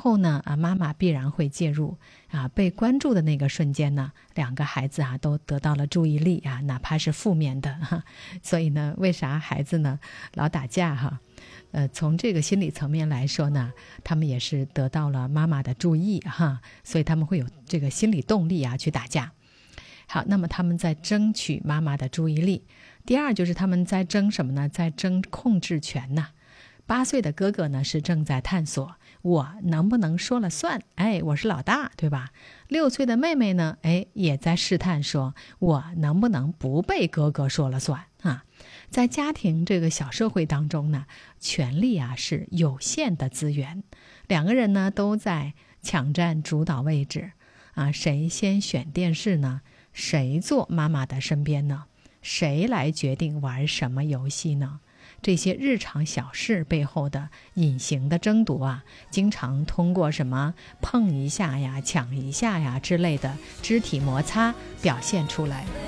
后呢妈妈必然会介入被关注的那个瞬间呢，两个孩子都得到了注意力哪怕是负面的所以呢，为啥孩子呢老打架从这个心理层面来说呢，他们也是得到了妈妈的注意所以他们会有这个心理动力去打架。好，那么他们在争取妈妈的注意力。第二就是他们在争什么呢？在争控制权呢。8岁的哥哥呢是正在探索我能不能说了算，我是老大，对吧？6岁的妹妹呢也在试探说我能不能不被哥哥说了算在家庭这个小社会当中呢，权力是有限的资源，两个人呢都在抢占主导位置谁先选电视呢？谁坐妈妈的身边呢？谁来决定玩什么游戏呢？这些日常小事背后的隐形的争夺经常通过什么碰一下呀、抢一下呀之类的肢体摩擦表现出来。